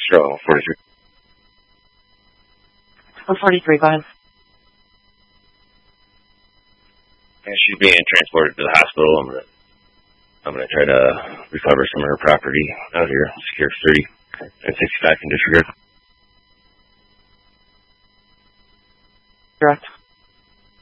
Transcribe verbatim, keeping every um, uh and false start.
So, forty-three. one forty-three, go ahead. And she's being transported to the hospital. I'm gonna, I'm gonna try to recover some of her property out here. Secure thirty and sixty-five can disregard. Direct.